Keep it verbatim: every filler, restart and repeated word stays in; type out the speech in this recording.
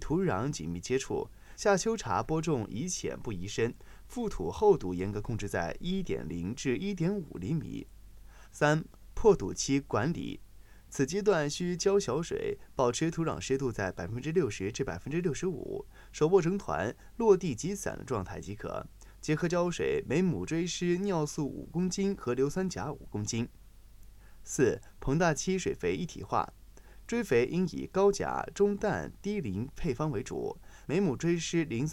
土壤紧密接触。夏秋茶播种宜浅不宜深，覆土厚度严格控制在 一点零 至 一点五 厘米。三、破土期管理，此阶段需浇小水，保持土壤湿度在 百分之六十 至 百分之六十五， 手握成团，落地即散的状态即可。结合浇水，每亩追施尿素五公斤和硫酸钾五公斤。四、膨大期水肥一体化，追肥应以高钾、中氮、低磷配方为主，每亩追施磷酸